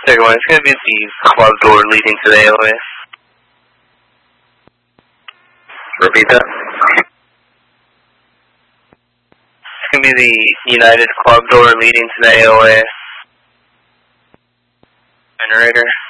Second one, it's going to be the club door leading to the AOA. Repeat that. It's going to be the United club door leading to the AOA. Generator.